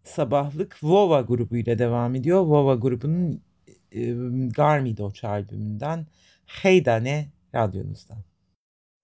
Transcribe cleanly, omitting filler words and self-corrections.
Sabahlık Vova grubuyla devam ediyor. Vova grubunun Garmi Doç albümünden Hey Dane radyonuzda.